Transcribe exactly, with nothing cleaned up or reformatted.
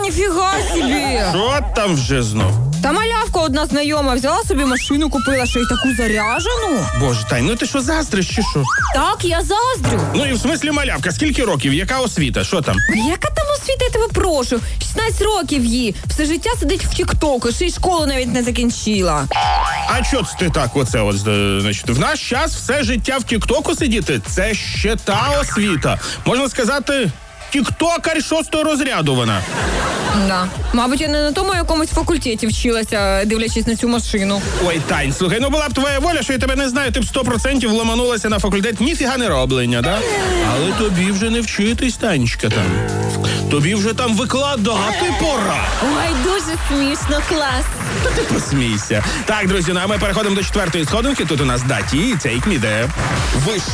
ніфіга собі. Що там вже знов? Та малявка одна знайома взяла собі машину, купила, ще й таку заряжену. Боже, Тань, ну ти що, заздриш чи що? Так, я заздрю. Ну і в смислі малявка, скільки років, яка освіта, що там? Яка там освіта, я тебе прошу? шістнадцять років їй. Все життя сидить в тік-току, ще й школу навіть не закінчила. А чого це ти так оце от, значить, в наш час все життя в тік-току сидіти? Це ще та освіта. Можна сказати, тік-токар шостого розряду вона. Да. Мабуть, я не на тому якомусь факультеті вчилася, дивлячись на цю машину. Ой, Тань, слухай, ну була б твоя воля, що я тебе не знаю, ти б сто процентів ламанулася на факультет ніфіга не роблення, да? Але тобі вже не вчитись, Танечка, там. Тобі вже там викладати пора. Ой, дуже смішно, клас. Та ти посмійся. Так, друзі, ну а ми переходимо до четвертої сходинки. Тут у нас даті, take me there. Вища